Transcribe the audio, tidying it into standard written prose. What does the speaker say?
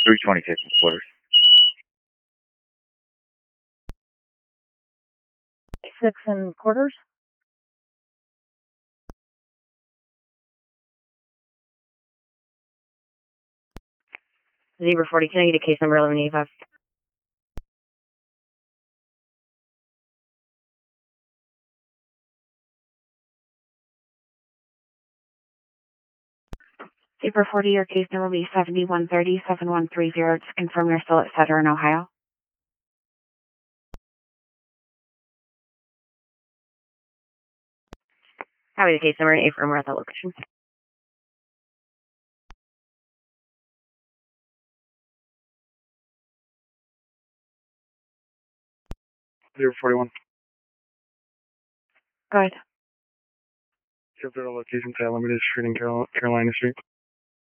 326 quarters. 6 1/4. Zebra 40, can I get a case number 1185? Zebra 40, your case number will be 7130-7130. Just confirm you're still at Sutter in Ohio. Copy the case number and affirm we're at that location. Zero 41. Go ahead. Give their location to Limited Street in Carolina Street.